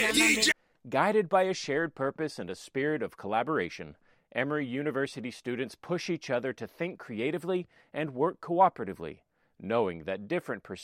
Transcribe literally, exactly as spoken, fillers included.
Guided by a shared purpose and a spirit of collaboration, Emory University students push each other to think creatively and work cooperatively, knowing that different perspectives